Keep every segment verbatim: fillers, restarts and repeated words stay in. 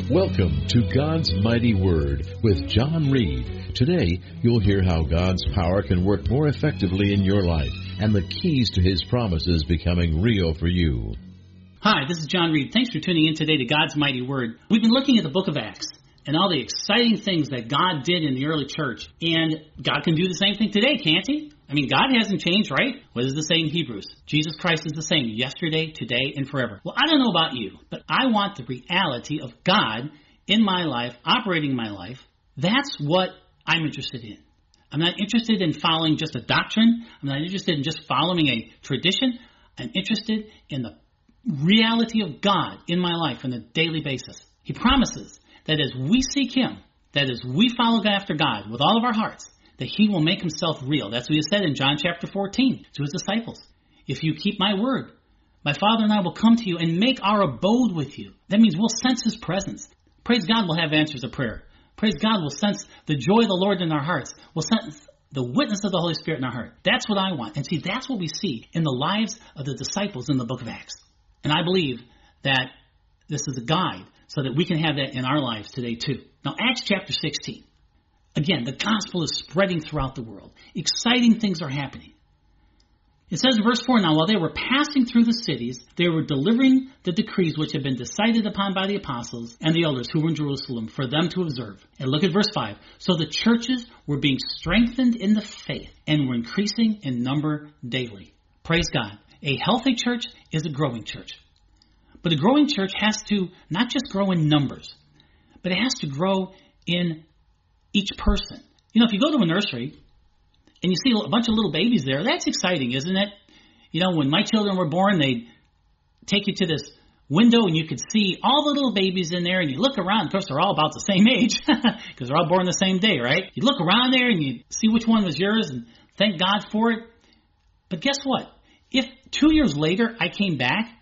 Welcome to God's Mighty Word with John Reed. Today, you'll hear how God's power can work more effectively in your life and the keys to His promises becoming real for you. Hi, this is John Reed. Thanks for tuning in today to God's Mighty Word. We've been looking at the book of Acts and all the exciting things that God did in the early church. And God can do the same thing today, can't He? I mean, God hasn't changed, right? What does it say in Hebrews? Jesus Christ is the same yesterday, today, and forever. Well, I don't know about you, but I want the reality of God in my life, operating my life. That's what I'm interested in. I'm not interested in following just a doctrine. I'm not interested in just following a tradition. I'm interested in the reality of God in my life on a daily basis. He promises that as we seek Him, that as we follow after God with all of our hearts, that He will make Himself real. That's what He said in John chapter fourteen to His disciples. If you keep my word, my Father and I will come to you and make our abode with you. That means we'll sense His presence. Praise God, we'll have answers of prayer. Praise God, we'll sense the joy of the Lord in our hearts. We'll sense the witness of the Holy Spirit in our heart. That's what I want. And see, that's what we see in the lives of the disciples in the book of Acts. And I believe that this is a guide so that we can have that in our lives today too. Now, Acts chapter sixteen. Again, the gospel is spreading throughout the world. Exciting things are happening. It says in verse four, now while they were passing through the cities, they were delivering the decrees which had been decided upon by the apostles and the elders who were in Jerusalem for them to observe. And look at verse five. So the churches were being strengthened in the faith and were increasing in number daily. Praise God. A healthy church is a growing church. But a growing church has to not just grow in numbers, but it has to grow in each person. You know, if you go to a nursery and you see a bunch of little babies there, that's exciting, isn't it? You know, when my children were born, they'd take you to this window and you could see all the little babies in there, and you look around. Of course, they're all about the same age because they're all born the same day, right? You look around there and you see which one was yours and thank God for it. But guess what? If two years later I came back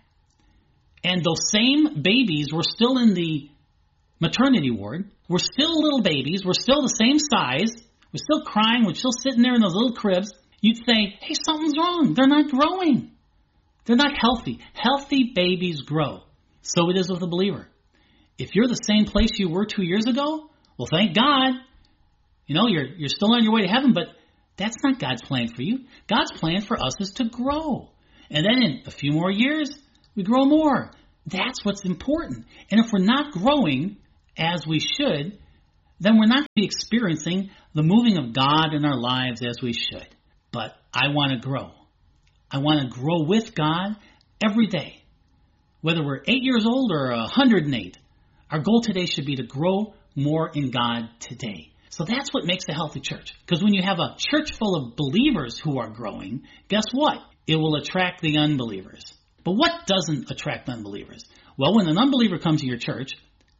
and those same babies were still in the maternity ward, we're still little babies, we're still the same size, we're still crying, we're still sitting there in those little cribs, you'd say, hey, something's wrong. They're not growing. They're not healthy. Healthy babies grow. So it is with a believer. If you're the same place you were two years ago, well, thank God. You know, you're you're still on your way to heaven, but that's not God's plan for you. God's plan for us is to grow. And then in a few more years, we grow more. That's what's important. And if we're not growing as we should, then we're not going to be experiencing the moving of God in our lives as we should. But I want to grow. I want to grow with God every day. Whether we're eight years old or one hundred eight, our goal today should be to grow more in God today. So that's what makes a healthy church. Because when you have a church full of believers who are growing, guess what? It will attract the unbelievers. But what doesn't attract unbelievers? Well, when an unbeliever comes to your church,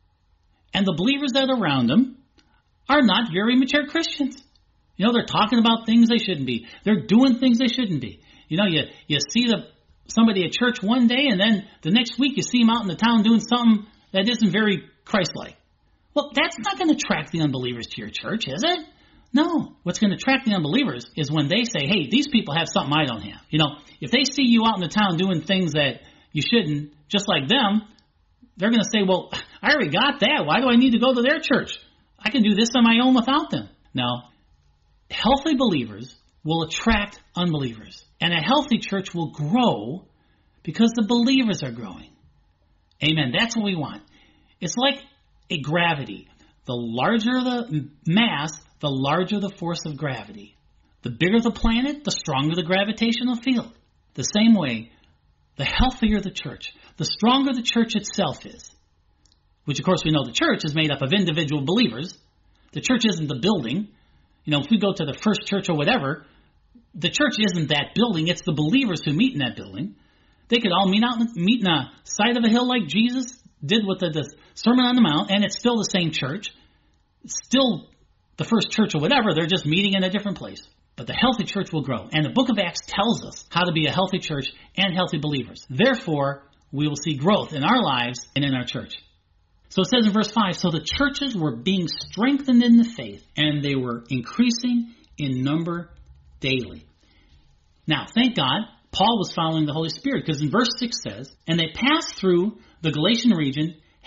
and the believers that are around them are not very mature Christians. You know, they're talking about things they shouldn't be. They're doing things they shouldn't be. You know, you, you see the somebody at church one day, and then the next week you see them out in the town doing something that isn't very Christ-like. Well, that's not going to attract the unbelievers to your church, is it? No. What's going to attract the unbelievers is when they say, hey, these people have something I don't have. You know, if they see you out in the town doing things that you shouldn't, just like them, they're going to say, well, I already got that. Why do I need to go to their church? I can do this on my own without them. Now, healthy believers will attract unbelievers. And a healthy church will grow because the believers are growing. Amen. That's what we want. It's like a gravity. The larger the mass, the larger the force of gravity. The bigger the planet, the stronger the gravitational field. The same way, the healthier the church, the stronger the church itself is. Which, of course, we know the church is made up of individual believers. The church isn't the building. You know, if we go to the first church or whatever, the church isn't that building. It's the believers who meet in that building. They could all meet out, meet in a side of a hill like Jesus did with the, the Sermon on the Mount, and it's still the same church. It's still the first church or whatever. They're just meeting in a different place. But the healthy church will grow. And the book of Acts tells us how to be a healthy church and healthy believers. Therefore, we will see growth in our lives and in our church. So it says in verse five, so the churches were being strengthened in the faith, and they were increasing in number daily. Now, thank God, Paul was following the Holy Spirit, because in verse six says, and they passed through the Galatian region,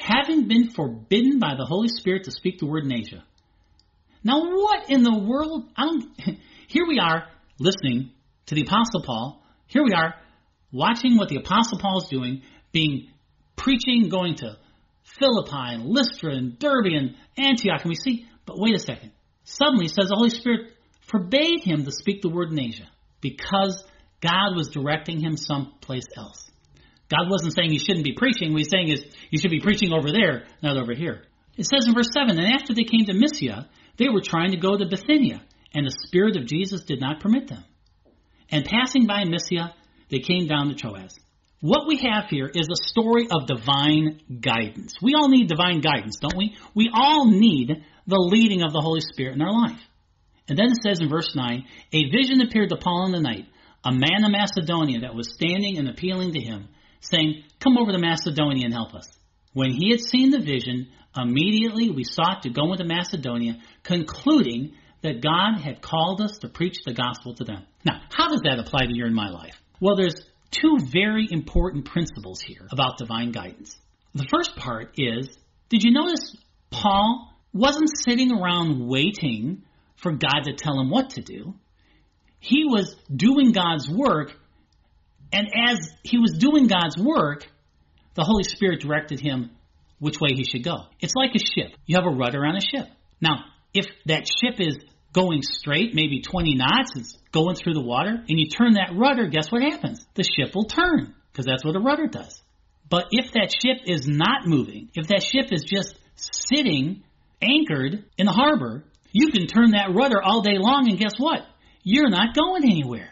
having been forbidden by the Holy Spirit to speak the word in Asia. Now what in the world? I don't. Here we are listening to the Apostle Paul. Here we are watching what the Apostle Paul is doing, being preaching, going to Philippi and Lystra and Derbe and Antioch. And we see, but wait a second. Suddenly it says the Holy Spirit forbade him to speak the word in Asia because God was directing him someplace else. God wasn't saying he shouldn't be preaching. What he's saying is you should be preaching over there, not over here. It says in verse seven, and after they came to Mysia, they were trying to go to Bithynia, and the Spirit of Jesus did not permit them. And passing by Mysia, they came down to Troas. What we have here is a story of divine guidance. We all need divine guidance, don't we? We all need the leading of the Holy Spirit in our life. And then it says in verse nine, a vision appeared to Paul in the night, a man of Macedonia that was standing and appealing to him, saying, come over to Macedonia and help us. When he had seen the vision, immediately we sought to go into Macedonia, concluding that God had called us to preach the gospel to them. Now, how does that apply to you in my life? Well, there's two very important principles here about divine guidance. The first part is, did you notice Paul wasn't sitting around waiting for God to tell him what to do? He was doing God's work, and as he was doing God's work, the Holy Spirit directed him which way he should go. It's like a ship. You have a rudder on a ship. Now, if that ship is going straight, maybe twenty knots, it's going through the water, and you turn that rudder, guess what happens? The ship will turn, because that's what a rudder does. But if that ship is not moving, if that ship is just sitting anchored in the harbor, you can turn that rudder all day long, and guess what? You're not going anywhere.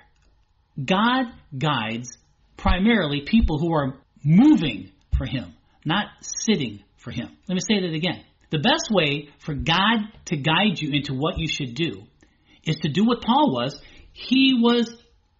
God guides primarily people who are moving for him, not sitting for him. Let me say that again. The best way for God to guide you into what you should do is to do what Paul was. He was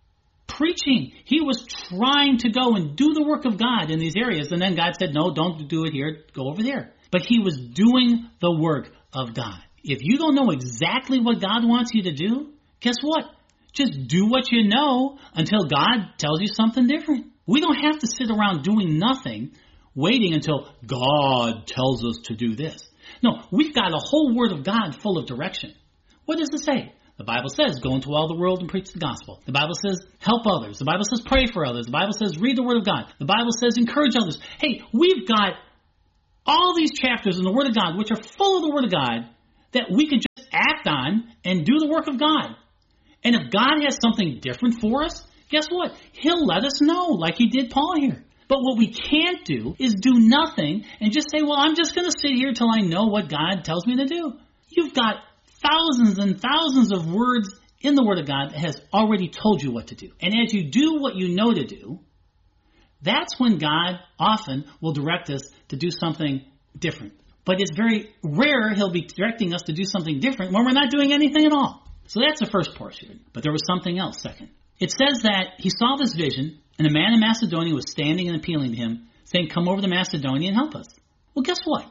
preaching. He was trying to go and do the work of God in these areas. And then God said, no, don't do it here. Go over there. But he was doing the work of God. If you don't know exactly what God wants you to do, guess what? Just do what you know until God tells you something different. We don't have to sit around doing nothing, waiting until God tells us to do this. No, we've got a whole word of God full of direction. What does it say? The Bible says, go into all the world and preach the gospel. The Bible says, help others. The Bible says, pray for others. The Bible says, read the word of God. The Bible says, encourage others. Hey, we've got all these chapters in the word of God, which are full of the word of God, that we can just act on and do the work of God. And if God has something different for us, guess what? He'll let us know, like he did Paul here. But what we can't do is do nothing and just say, well, I'm just going to sit here till I know what God tells me to do. You've got thousands and thousands of words in the Word of God that has already told you what to do. And as you do what you know to do, that's when God often will direct us to do something different. But it's very rare he'll be directing us to do something different when we're not doing anything at all. So that's the first portion. But there was something else second. It says that he saw this vision, and a man in Macedonia was standing and appealing to him, saying, come over to Macedonia and help us. Well, guess what?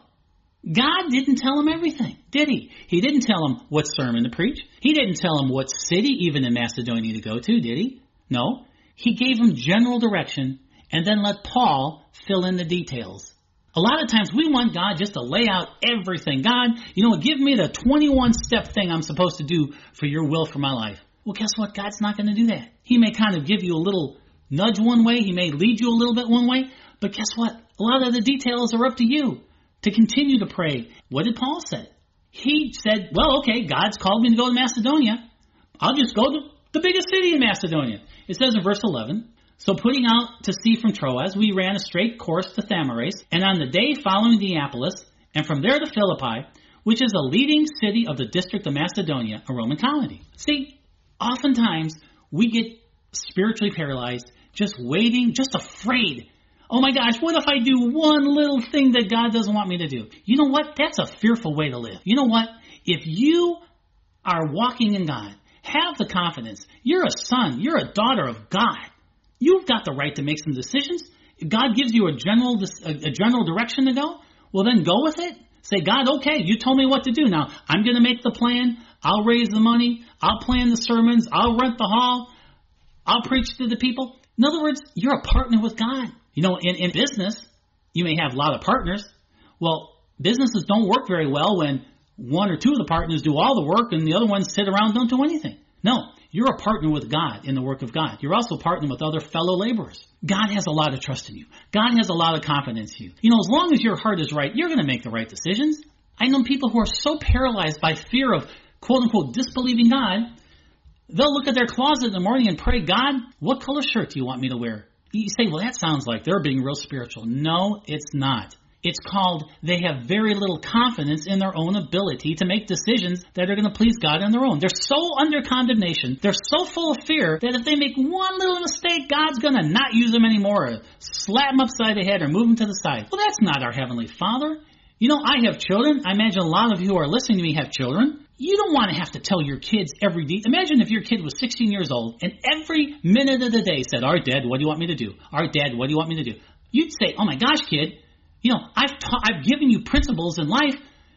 God didn't tell him everything, did he? He didn't tell him what sermon to preach. He didn't tell him what city, even in Macedonia, to go to, did he? No. He gave him general direction and then let Paul fill in the details. A lot of times we want God just to lay out everything. God, you know, give me the twenty-one step thing I'm supposed to do for your will for my life. Well, guess what? God's not going to do that. He may kind of give you a little nudge one way. He may lead you a little bit one way. But guess what? A lot of the details are up to you to continue to pray. What did Paul say? He said, well, okay, God's called me to go to Macedonia. I'll just go to the biggest city in Macedonia. It says in verse eleven, so putting out to sea from Troas, we ran a straight course to Thamyris, and on the day following Neapolis, and from there to Philippi, which is a leading city of the district of Macedonia, a Roman colony. See, oftentimes we get spiritually paralyzed, just waiting, just afraid. Oh my gosh, what if I do one little thing that God doesn't want me to do? You know what? That's a fearful way to live. You know what? If you are walking in God, have the confidence. You're a son. You're a daughter of God. You've got the right to make some decisions. If God gives you a general a, a general direction to go, well then go with it. Say, God, okay, you told me what to do. Now, I'm going to make the plan. I'll raise the money. I'll plan the sermons. I'll rent the hall. I'll preach to the people. In other words, you're a partner with God. You know, in, in business, you may have a lot of partners. Well, businesses don't work very well when one or two of the partners do all the work and the other ones sit around and don't do anything. No, you're a partner with God in the work of God. You're also partnering with other fellow laborers. God has a lot of trust in you. God has a lot of confidence in you. You know, as long as your heart is right, you're going to make the right decisions. I know people who are so paralyzed by fear of, quote unquote, disbelieving God, they'll look at their closet in the morning and pray, God, what color shirt do you want me to wear? You say, well, that sounds like they're being real spiritual. No, it's not. It's called they have very little confidence in their own ability to make decisions that are going to please God on their own. They're so under condemnation, they're so full of fear that if they make one little mistake, God's going to not use them anymore, or slap them upside the head or move them to the side. Well, that's not our Heavenly Father. You know, I have children. I imagine a lot of you who are listening to me have children. You don't want to have to tell your kids every day. Imagine if your kid was sixteen years old and every minute of the day said, all right, Dad, what do you want me to do? All right, Dad, what do you want me to do? You'd say, oh my gosh, kid, you know, I've ta- I've given you principles in life.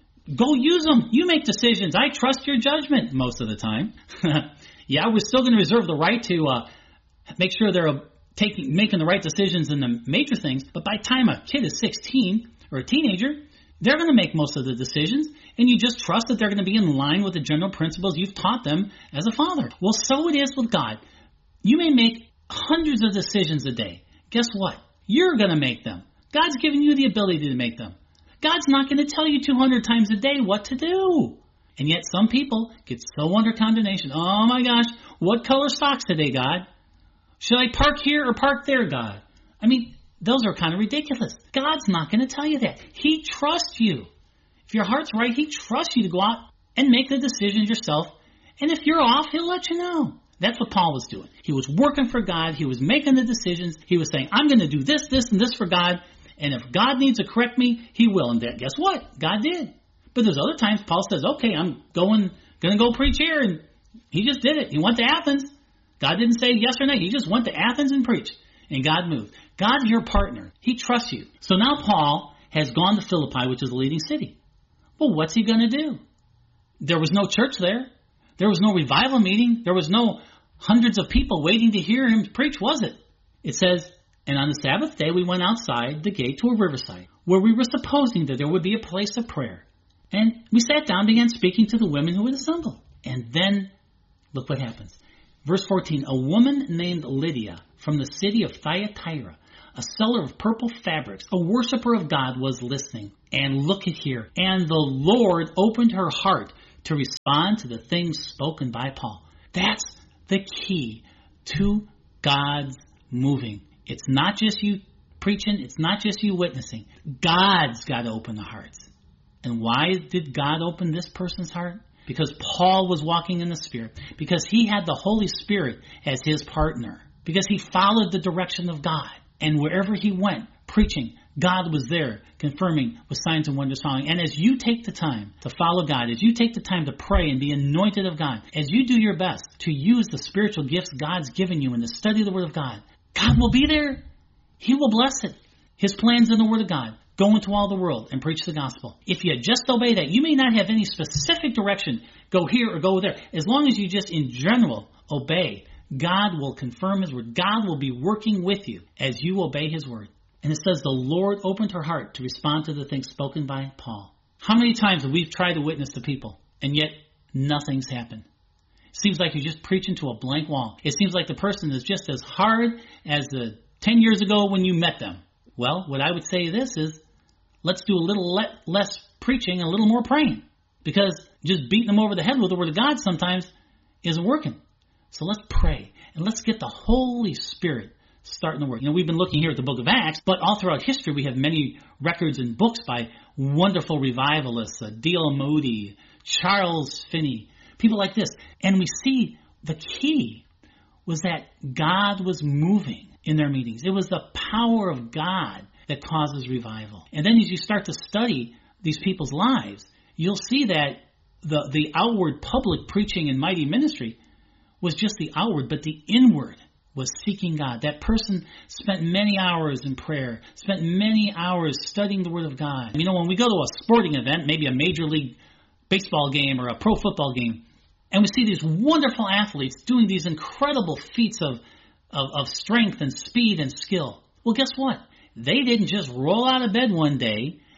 Go use them. You make decisions. I trust your judgment most of the time. Yeah, we're still going to reserve the right to uh, make sure they're taking making the right decisions in the major things. But by the time a kid is sixteen or a teenager, they're going to make most of the decisions, and you just trust that they're going to be in line with the general principles you've taught them as a father. Well, so it is with God. You may make hundreds of decisions a day. Guess what? You're going to make them. God's given you the ability to make them. God's not going to tell you two hundred times a day what to do. And yet some people get so under condemnation. Oh my gosh, what color socks today, God? Should I park here or park there, God? I mean, those are kind of ridiculous. God's not going to tell you that. He trusts you. If your heart's right, He trusts you to go out and make the decisions yourself. And if you're off, He'll let you know. That's what Paul was doing. He was working for God. He was making the decisions. He was saying, I'm going to do this, this, and this for God. And if God needs to correct me, He will. And that, guess what? God did. But there's other times Paul says, okay, I'm going going to go preach here. And he just did it. He went to Athens. God didn't say yes or no. He just went to Athens and preached. And God moved. God's your partner. He trusts you. So now Paul has gone to Philippi, which is a leading city. Well, what's he going to do? There was no church there. There was no revival meeting. There was no hundreds of people waiting to hear him preach, was it? It says, and on the Sabbath day we went outside the gate to a riverside, where we were supposing that there would be a place of prayer. And we sat down and began speaking to the women who had assembled. And then, look what happens. Verse fourteen, a woman named Lydia from the city of Thyatira, a seller of purple fabrics, a worshiper of God, was listening. And look at here. And the Lord opened her heart to respond to the things spoken by Paul. That's the key to God's moving. It's not just you preaching. It's not just you witnessing. God's got to open the hearts. And why did God open this person's heart? Because Paul was walking in the Spirit. Because he had the Holy Spirit as his partner. Because he followed the direction of God. And wherever he went, preaching, God was there, confirming with signs and wonders following. And as you take the time to follow God, as you take the time to pray and be anointed of God, as you do your best to use the spiritual gifts God's given you and to study the Word of God, God will be there. He will bless it. His plans in the Word of God. Go into all the world and preach the gospel. If you just obey that, you may not have any specific direction, go here or go there. As long as you just in general obey, God will confirm His word. God will be working with you as you obey His word. And it says the Lord opened her heart to respond to the things spoken by Paul. How many times have we tried to witness to people and yet nothing's happened? It seems like you're just preaching to a blank wall. It seems like the person is just as hard as the ten years ago when you met them. Well, what I would say to this is, let's do a little le- less preaching and a little more praying. Because just beating them over the head with the Word of God sometimes isn't working. So let's pray. And let's get the Holy Spirit starting to work. You know, we've been looking here at the book of Acts, but all throughout history we have many records and books by wonderful revivalists, uh, D L Moody, Charles Finney, people like this. And we see the key was that God was moving in their meetings. It was the power of God that causes revival. And then as you start to study these people's lives, you'll see that the, the outward public preaching and mighty ministry was just the outward, but the inward was seeking God. That person spent many hours in prayer, spent many hours studying the Word of God. You know, when we go to a sporting event, maybe a major league baseball game or a pro football game, and we see these wonderful athletes doing these incredible feats of, of, of strength and speed and skill. Well, guess what? They didn't just roll out of bed one day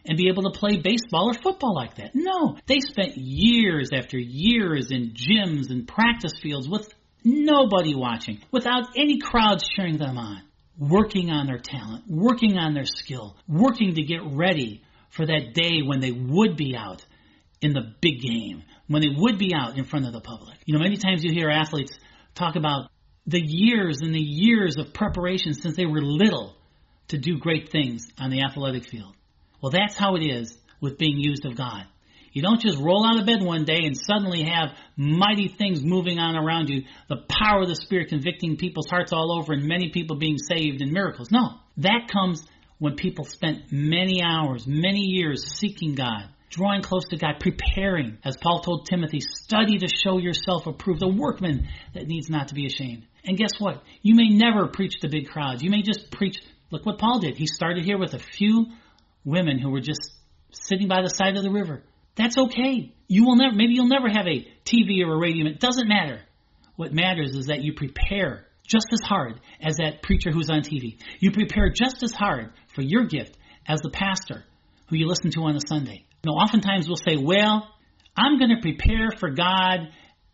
and be able to play baseball or football like that. No, they spent years after years in gyms and practice fields with nobody watching, without any crowds cheering them on, working on their talent, working on their skill, working to get ready for that day when they would be out in the big game, when they would be out in front of the public. You know, many times you hear athletes talk about the years and the years of preparation since they were little to do great things on the athletic field. Well, that's how it is with being used of God. You don't just roll out of bed one day and suddenly have mighty things moving on around you, the power of the Spirit convicting people's hearts all over and many people being saved and miracles. No, that comes when people spent many hours, many years seeking God, drawing close to God, preparing, as Paul told Timothy, study to show yourself approved, a workman that needs not to be ashamed. And guess what? You may never preach to big crowds. You may just preach, look what Paul did. He started here with a few women who were just sitting by the side of the river. That's okay. You will never, maybe you'll never have a T V or a radio. It doesn't matter. What matters is that you prepare just as hard as that preacher who's on T V. You prepare just as hard for your gift as the pastor who you listen to on a Sunday. You know, oftentimes we'll say, well, I'm going to prepare for God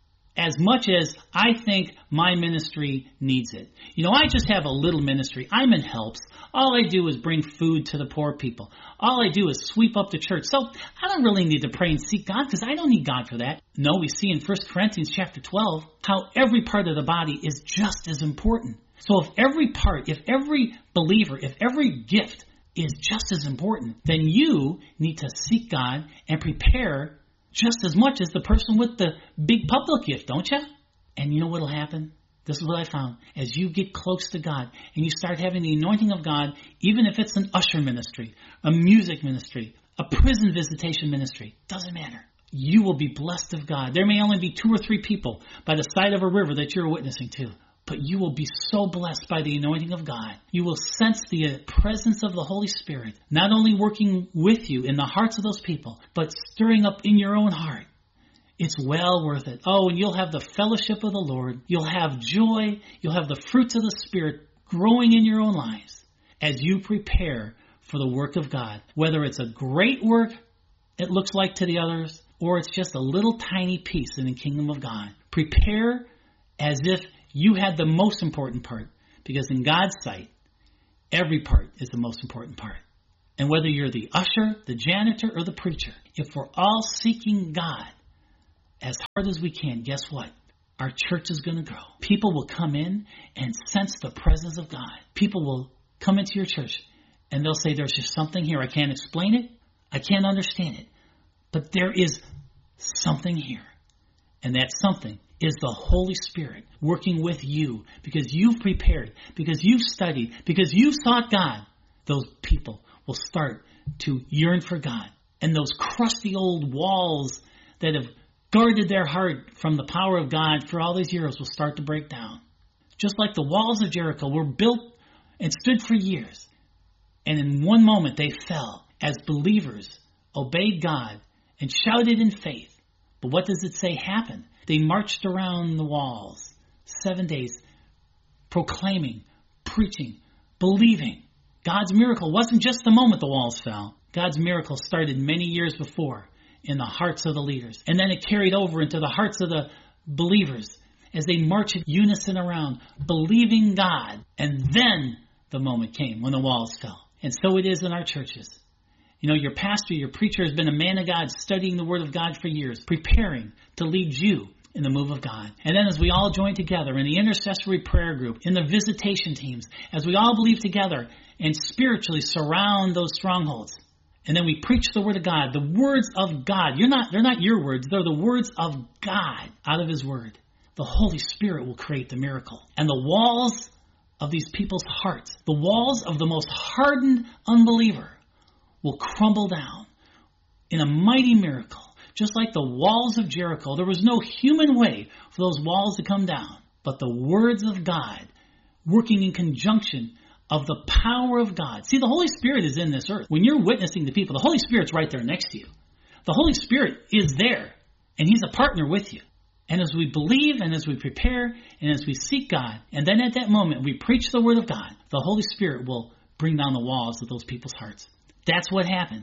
as much as I think my ministry needs it. You know, I just have a little ministry. I'm in helps. All I do is bring food to the poor people. All I do is sweep up the church. So I don't really need to pray and seek God because I don't need God for that. No, we see in First Corinthians chapter twelve how every part of the body is just as important. So if every part, if every believer, if every gift is just as important, then you need to seek God and prepare just as much as the person with the big public gift, don't you? And you know what will happen? This is what I found. As you get close to God and you start having the anointing of God, even if it's an usher ministry, a music ministry, a prison visitation ministry, doesn't matter. You will be blessed of God. There may only be two or three people by the side of a river that you're witnessing to, but you will be so blessed by the anointing of God. You will sense the presence of the Holy Spirit, not only working with you in the hearts of those people, but stirring up in your own heart. It's well worth it. Oh, and you'll have the fellowship of the Lord. You'll have joy. You'll have the fruits of the Spirit growing in your own lives as you prepare for the work of God. Whether it's a great work, it looks like to the others, or it's just a little tiny piece in the kingdom of God. Prepare as if you had the most important part, because in God's sight, every part is the most important part. And whether you're the usher, the janitor, or the preacher, if we're all seeking God as hard as we can, guess what? Our church is going to grow. People will come in and sense the presence of God. People will come into your church and they'll say, there's just something here. I can't explain it. I can't understand it. But there is something here. And that something is the Holy Spirit working with you because you've prepared, because you've studied, because you've sought God. Those people will start to yearn for God. And those crusty old walls that have guarded their heart from the power of God for all these years will start to break down. Just like the walls of Jericho were built and stood for years. And in one moment they fell as believers obeyed God and shouted in faith. But what does it say happened? They marched around the walls seven days, proclaiming, preaching, believing. God's miracle wasn't just the moment the walls fell. God's miracle started many years before in the hearts of the leaders. And then it carried over into the hearts of the believers as they marched in unison around, believing God. And then the moment came when the walls fell. And so it is in our churches. You know, your pastor, your preacher has been a man of God, studying the Word of God for years, preparing to lead you in the move of God. And then as we all join together in the intercessory prayer group, in the visitation teams, as we all believe together and spiritually surround those strongholds, and then we preach the Word of God, the words of God. You're not, they're not your words, they're the words of God out of His Word. The Holy Spirit will create the miracle. And the walls of these people's hearts, the walls of the most hardened unbeliever, will crumble down in a mighty miracle. Just like the walls of Jericho, there was no human way for those walls to come down, but the words of God working in conjunction of the power of God. See, the Holy Spirit is in this earth. When you're witnessing to people, the Holy Spirit's right there next to you. The Holy Spirit is there, and He's a partner with you. And as we believe, and as we prepare, and as we seek God, and then at that moment we preach the Word of God, the Holy Spirit will bring down the walls of those people's hearts. That's what happened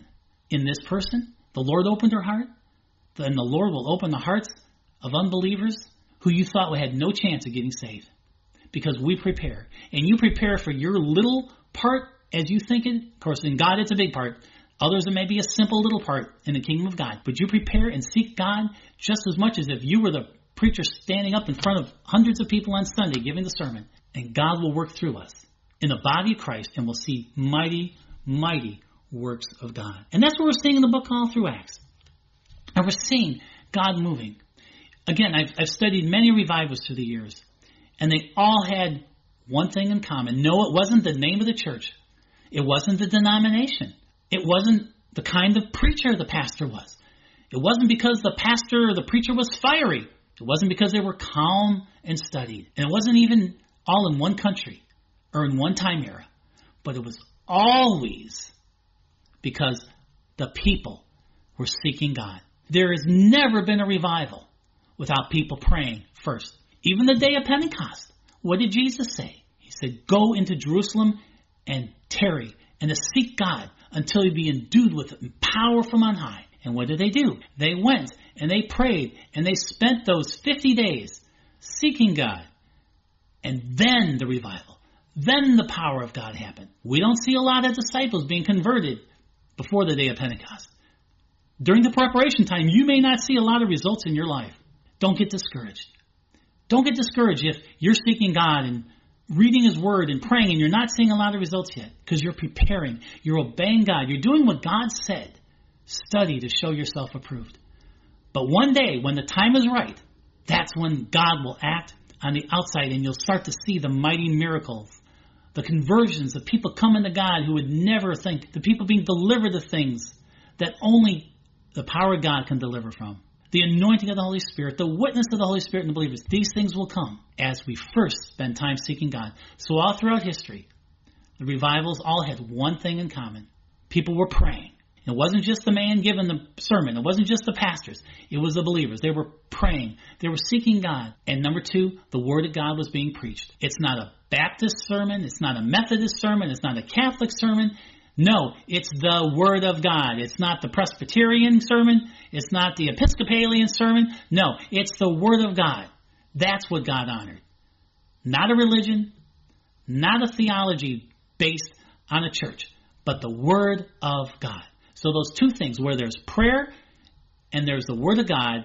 in this person. The Lord opened her heart. Then the Lord will open the hearts of unbelievers who you thought had no chance of getting saved. Because we prepare. And you prepare for your little part as you think it. Of course, in God it's a big part. Others it may be a simple little part in the kingdom of God. But you prepare and seek God just as much as if you were the preacher standing up in front of hundreds of people on Sunday giving the sermon. And God will work through us in the body of Christ, and we'll see mighty, mighty works of God. And that's what we're seeing in the book all through Acts. And we're seeing God moving. Again, I've, I've studied many revivals through the years, and they all had one thing in common. No, it wasn't the name of the church. It wasn't the denomination. It wasn't the kind of preacher the pastor was. It wasn't because the pastor or the preacher was fiery. It wasn't because they were calm and studied. And it wasn't even all in one country or in one time era. But it was always because the people were seeking God. There has never been a revival without people praying first. Even the day of Pentecost, what did Jesus say? He said, go into Jerusalem and tarry and to seek God until you be endued with power from on high. And what did they do? They went and they prayed and they spent those fifty days seeking God. And then the revival, then the power of God happened. We don't see a lot of disciples being converted before the day of Pentecost. During the preparation time, you may not see a lot of results in your life. Don't get discouraged. Don't get discouraged if you're seeking God and reading His Word and praying and you're not seeing a lot of results yet, because you're preparing, you're obeying God, you're doing what God said. Study to show yourself approved. But one day, when the time is right, that's when God will act on the outside and you'll start to see the mighty miracles, the conversions, the people coming to God who would never think, the people being delivered to things that only the power of God can deliver from. The anointing of the Holy Spirit, the witness of the Holy Spirit in the believers. These things will come as we first spend time seeking God. So all throughout history, the revivals all had one thing in common. People were praying. It wasn't just the man giving the sermon. It wasn't just the pastors. It was the believers. They were praying. They were seeking God. And number two, the Word of God was being preached. It's not a Baptist sermon. It's not a Methodist sermon. It's not a Catholic sermon. No, it's the Word of God. It's not the Presbyterian sermon. It's not the Episcopalian sermon. No, it's the Word of God. That's what God honored. Not a religion, not a theology based on a church, but the Word of God. So those two things, where there's prayer and there's the Word of God,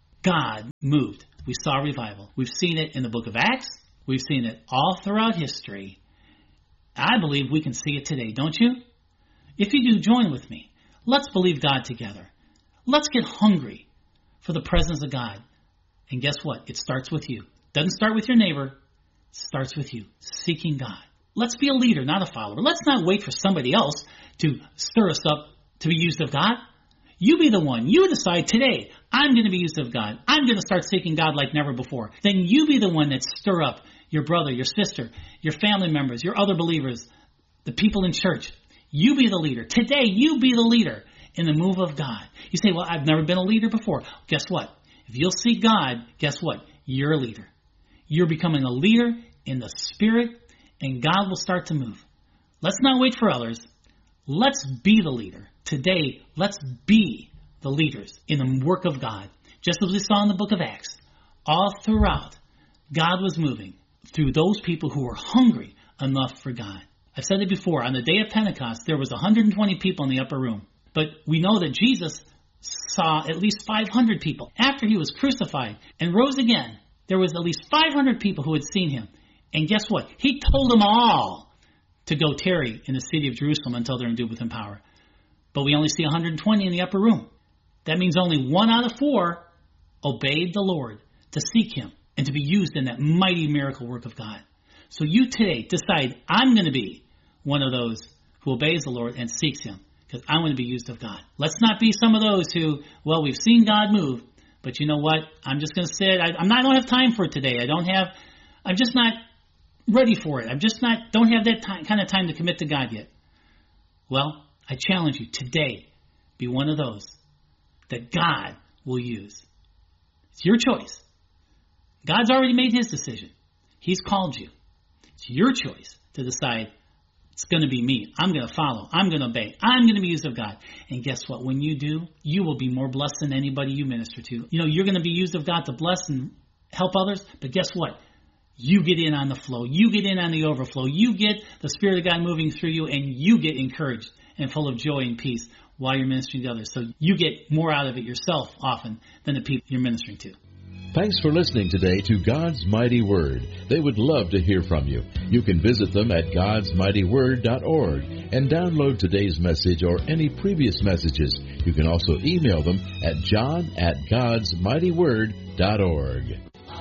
God moved. We saw revival. We've seen it in the book of Acts. We've seen it all throughout history. I believe we can see it today, don't you? If you do, join with me. Let's believe God together. Let's get hungry for the presence of God. And guess what? It starts with you. It doesn't start with your neighbor. It starts with you, seeking God. Let's be a leader, not a follower. Let's not wait for somebody else to stir us up to be used of God. You be the one. You decide today, I'm going to be used of God. I'm going to start seeking God like never before. Then you be the one that stir up your brother, your sister, your family members, your other believers, the people in church. You be the leader. Today, you be the leader in the move of God. You say, well, I've never been a leader before. Guess what? If you'll seek God, guess what? You're a leader. You're becoming a leader in the Spirit, and God will start to move. Let's not wait for others. Let's be the leader. Today, let's be the leaders in the work of God. Just as we saw in the book of Acts, all throughout, God was moving through those people who were hungry enough for God. I've said it before, on the day of Pentecost, there was one hundred twenty people in the upper room. But we know that Jesus saw at least five hundred people. After he was crucified and rose again, there was at least five hundred people who had seen him. And guess what? He told them all to go tarry in the city of Jerusalem until they're endued with him power. But we only see one hundred twenty in the upper room. That means only one out of four obeyed the Lord to seek him and to be used in that mighty miracle work of God. So you today decide, I'm going to be one of those who obeys the Lord and seeks him, because I want to be used of God. Let's not be some of those who, well, we've seen God move, but you know what? I'm just going to sit. I, I'm not, I don't have time for it today. I don't have, I'm just not ready for it. I'm just not, don't have that time, kind of time to commit to God yet. Well, I challenge you today, be one of those that God will use. It's your choice. God's already made his decision. He's called you. It's your choice to decide, It's going to be me. I'm going to follow. I'm going to obey. I'm going to be used of God. And guess what? When you do, you will be more blessed than anybody you minister to. You know, you're going to be used of God to bless and help others. But guess what? You get in on the flow. You get in on the overflow. You get the Spirit of God moving through you, and you get encouraged and full of joy and peace while you're ministering to others. So you get more out of it yourself often than the people you're ministering to. Thanks for listening today to God's Mighty Word. They would love to hear from you. You can visit them at gods mighty word dot org and download today's message or any previous messages. You can also email them at john at gods mighty word dot org.